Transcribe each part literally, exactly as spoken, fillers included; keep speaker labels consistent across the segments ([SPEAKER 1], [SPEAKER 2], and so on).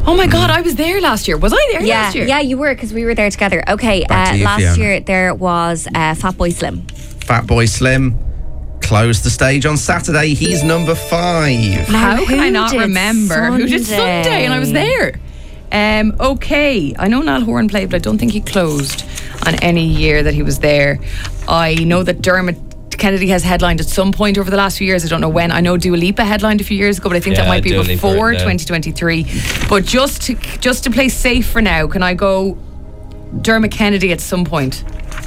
[SPEAKER 1] Oh my God, I was there last year. Was I there
[SPEAKER 2] Yeah,
[SPEAKER 1] last year?
[SPEAKER 2] yeah, you were, because we were there together. Okay,
[SPEAKER 3] Back
[SPEAKER 2] uh,
[SPEAKER 3] to you,
[SPEAKER 2] last
[SPEAKER 3] Fiona.
[SPEAKER 2] year there was uh, Fatboy Slim.
[SPEAKER 3] Fatboy Slim closed the stage on Saturday. He's number five.
[SPEAKER 1] How
[SPEAKER 2] Now,
[SPEAKER 1] can I
[SPEAKER 2] who
[SPEAKER 1] not
[SPEAKER 2] did
[SPEAKER 1] remember who did
[SPEAKER 2] Sunday?
[SPEAKER 1] Sunday? And I was there. Um, okay, I know Niall Horan played, but I don't think he closed on any year that he was there. I know that Dermot Kennedy has headlined at some point over the last few years. I don't know when. I know Dua Lipa headlined a few years ago, but I think that
[SPEAKER 4] Yeah,
[SPEAKER 1] might be
[SPEAKER 4] Dua Lipa,
[SPEAKER 1] before
[SPEAKER 4] yeah.
[SPEAKER 1] twenty twenty-three. But just to just to play safe for now, can I go Dermot Kennedy at some point?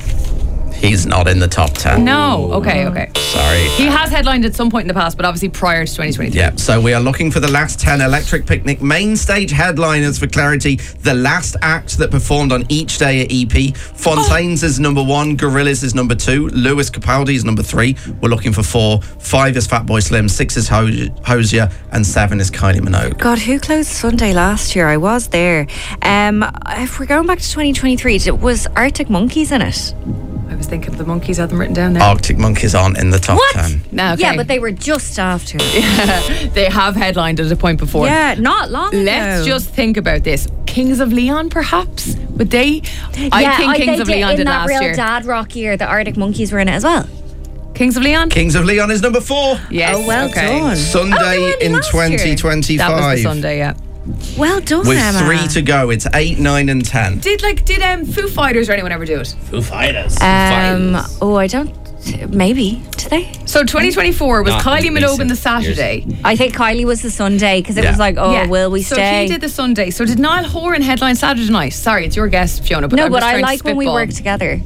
[SPEAKER 3] He's not in the top ten.
[SPEAKER 1] No. Okay. Okay.
[SPEAKER 3] Sorry.
[SPEAKER 1] He has headlined at some point in the past, but obviously prior to twenty twenty-three.
[SPEAKER 3] Yeah, so we are looking for the last ten Electric Picnic main stage headliners for clarity. The last act that performed on each day at E P. Fontaines is number one, Gorillaz is number two, Lewis Capaldi is number three. We're looking for four. Five is Fatboy Slim, six is Ho- Hosier, and seven is Kylie Minogue.
[SPEAKER 2] God, who closed Sunday last year? I was there. Um, if we're going back to twenty twenty-three, it was Arctic Monkeys in it.
[SPEAKER 1] I was thinking the Monkeys had them written down there.
[SPEAKER 3] Arctic Monkeys aren't in the top
[SPEAKER 2] What?
[SPEAKER 3] ten.
[SPEAKER 1] No, okay.
[SPEAKER 2] Yeah, but they were just after.
[SPEAKER 1] They have headlined at a point before.
[SPEAKER 2] Yeah, not long ago.
[SPEAKER 1] Let's just think about this. Kings of Leon, perhaps? Would they? I
[SPEAKER 2] yeah,
[SPEAKER 1] think
[SPEAKER 2] I,
[SPEAKER 1] Kings
[SPEAKER 2] they
[SPEAKER 1] of
[SPEAKER 2] did,
[SPEAKER 1] Leon
[SPEAKER 2] in
[SPEAKER 1] did
[SPEAKER 2] that
[SPEAKER 1] last
[SPEAKER 2] real
[SPEAKER 1] year.
[SPEAKER 2] dad rock year, the Arctic Monkeys were in it as well.
[SPEAKER 1] Kings of Leon?
[SPEAKER 3] Kings of Leon is number four.
[SPEAKER 1] Yes.
[SPEAKER 2] Oh, well
[SPEAKER 1] okay.
[SPEAKER 2] done.
[SPEAKER 3] Sunday
[SPEAKER 2] Oh, they were
[SPEAKER 3] in
[SPEAKER 2] last year.
[SPEAKER 3] twenty twenty-five.
[SPEAKER 1] That was the Sunday, yeah.
[SPEAKER 2] Well done,
[SPEAKER 3] With
[SPEAKER 2] Emma.
[SPEAKER 3] three to go, it's eight, nine, and ten.
[SPEAKER 1] Did like did um Foo Fighters or anyone ever do it?
[SPEAKER 4] Foo Fighters. Foo
[SPEAKER 2] Um,
[SPEAKER 4] Fighters.
[SPEAKER 2] oh, I don't. Maybe did they?
[SPEAKER 1] So twenty twenty-four was
[SPEAKER 4] Not
[SPEAKER 1] Kylie
[SPEAKER 4] in
[SPEAKER 1] Minogue on the
[SPEAKER 4] recent
[SPEAKER 1] Saturday.
[SPEAKER 2] I think Kylie was the Sunday because it
[SPEAKER 3] Yeah.
[SPEAKER 2] was like, oh,
[SPEAKER 1] Yeah.
[SPEAKER 2] will we
[SPEAKER 1] so
[SPEAKER 2] stay?
[SPEAKER 1] he did the Sunday. So did Niall Horan headline Saturday night? Sorry, it's your guess, Fiona. But
[SPEAKER 2] no,
[SPEAKER 1] I'm
[SPEAKER 2] but
[SPEAKER 1] just
[SPEAKER 2] I
[SPEAKER 1] trying to
[SPEAKER 2] like when we
[SPEAKER 1] spitball.
[SPEAKER 2] work together.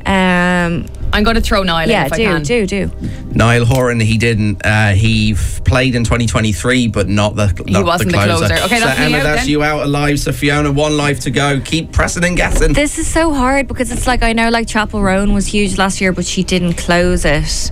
[SPEAKER 2] Um,
[SPEAKER 1] I'm going to throw Niall
[SPEAKER 2] yeah,
[SPEAKER 1] in if I
[SPEAKER 2] do,
[SPEAKER 1] can.
[SPEAKER 2] do, do.
[SPEAKER 3] Niall Horan, he didn't. Uh, he f- played in twenty twenty-three, but not the not
[SPEAKER 1] He wasn't
[SPEAKER 3] the
[SPEAKER 1] the
[SPEAKER 3] closer.
[SPEAKER 1] closer. Okay,
[SPEAKER 3] so
[SPEAKER 1] that's me
[SPEAKER 3] Emma,
[SPEAKER 1] out
[SPEAKER 3] that's
[SPEAKER 1] then.
[SPEAKER 3] you out alive. So Fiona, one life to go. Keep pressing and guessing.
[SPEAKER 2] This is so hard because it's like I know like Chapel Roan was huge last year, but she didn't close it.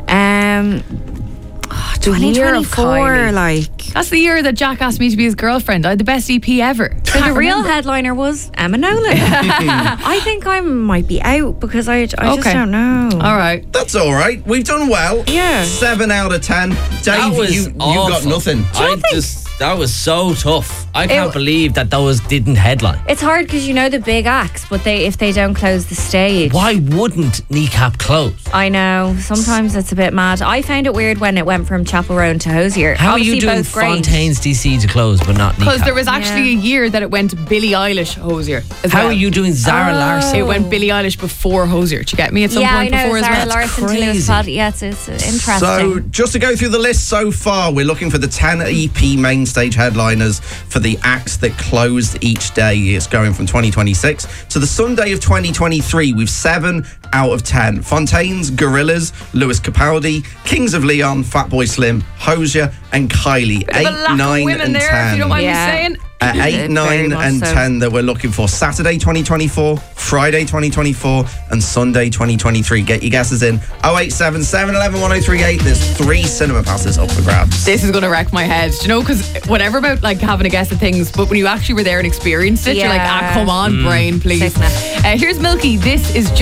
[SPEAKER 2] Um, oh, twenty
[SPEAKER 1] year of
[SPEAKER 2] twenty-four,
[SPEAKER 1] Kylie.
[SPEAKER 2] like.
[SPEAKER 1] That's the year that Jack asked me to be his girlfriend. I had the best E P ever.
[SPEAKER 2] So the
[SPEAKER 1] Can't
[SPEAKER 2] real
[SPEAKER 1] remember.
[SPEAKER 2] headliner was Emma Nolan. I think I might be out because I, I just
[SPEAKER 1] Okay.
[SPEAKER 2] don't know.
[SPEAKER 1] All right.
[SPEAKER 3] That's all right. We've done well.
[SPEAKER 2] Yeah.
[SPEAKER 3] Seven out of ten. Dave,
[SPEAKER 4] That was
[SPEAKER 3] you you
[SPEAKER 4] awful.
[SPEAKER 3] got nothing.
[SPEAKER 4] I just that was so tough. I can't
[SPEAKER 2] It-
[SPEAKER 4] believe that those didn't headline.
[SPEAKER 2] It's hard because you know the big acts, but they if they don't close the stage.
[SPEAKER 4] Why wouldn't Kneecap close?
[SPEAKER 2] I know. Sometimes it's a bit mad. I found it weird when it went from Chapel Roan to Hosier.
[SPEAKER 4] How
[SPEAKER 2] Obviously
[SPEAKER 4] are you doing
[SPEAKER 2] both great.
[SPEAKER 4] Fontaines D C to close but not
[SPEAKER 1] Because
[SPEAKER 4] Kneecap?
[SPEAKER 1] there was actually
[SPEAKER 2] Yeah.
[SPEAKER 1] a year that it went Billie Eilish Hosier. As
[SPEAKER 4] How
[SPEAKER 1] well.
[SPEAKER 4] are you doing Zara
[SPEAKER 2] Oh.
[SPEAKER 4] Larson?
[SPEAKER 1] It went Billie Eilish before Hosier. Do you get me at some
[SPEAKER 2] Yeah, I
[SPEAKER 1] point
[SPEAKER 2] know.
[SPEAKER 1] before
[SPEAKER 2] Sarah
[SPEAKER 1] as well?
[SPEAKER 2] Larson to Lewis
[SPEAKER 4] crazy.
[SPEAKER 2] Capaldi. Yeah, it's, it's interesting.
[SPEAKER 3] So, just to go through the list so far, we're looking for the ten E P main stage headliners for the acts that closed each day. It's going from twenty twenty-six to the Sunday of twenty twenty-three with seven out of ten. Fontaines, Gorillaz, Lewis Capaldi, Kings of Leon, Fatboy Slim, Hosier, and Kylie.
[SPEAKER 1] Bit of a
[SPEAKER 3] Eight,
[SPEAKER 1] lack
[SPEAKER 3] nine,
[SPEAKER 1] of women
[SPEAKER 3] and
[SPEAKER 1] there,
[SPEAKER 3] ten.
[SPEAKER 1] if you don't mind
[SPEAKER 2] Yeah.
[SPEAKER 1] me saying.
[SPEAKER 3] At eight,
[SPEAKER 2] Very
[SPEAKER 3] nine,
[SPEAKER 2] much
[SPEAKER 3] and
[SPEAKER 2] so.
[SPEAKER 3] ten that we're looking for. Saturday twenty twenty-four, Friday twenty twenty-four, and Sunday twenty twenty-three. Get your guesses in. oh eight seven, seven one one, one oh three eight. There's three cinema passes up for grabs.
[SPEAKER 1] This is going to wreck my head. Do you know, because whatever about like having a guess at things, but when you actually were there and experienced it, you're like, ah,
[SPEAKER 2] Yeah.
[SPEAKER 1] come on, brain, please.
[SPEAKER 2] Sickness.
[SPEAKER 1] Uh, here's Milky. This is